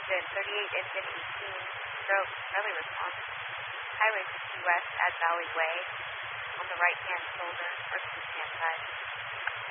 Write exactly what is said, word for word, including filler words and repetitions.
Engine thirty-eight Engine eighteen, stroke, fairly responsive. Highway fifty West at Valley Way, on the right-hand shoulder, or east-hand side.